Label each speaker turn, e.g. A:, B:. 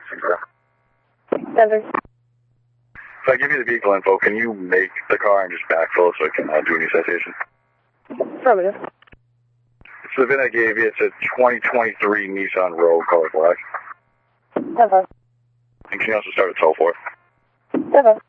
A: Denver.
B: If I give you the vehicle info, can you make the car and just backfill so I can do any citation?
A: Affirmative.
B: It's the VIN I gave you. It's a 2023 Nissan Rogue, color black.
A: Denver.
B: And can you also start at tow for it?
A: Denver.